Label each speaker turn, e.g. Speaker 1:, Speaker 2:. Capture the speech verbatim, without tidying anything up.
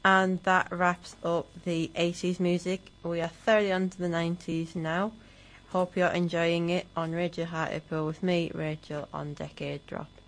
Speaker 1: And that wraps up the eighties music. We are thoroughly onto the nineties now. Hope you're enjoying it on Radio Hartlepool with me, Rachel, on Decade Drop.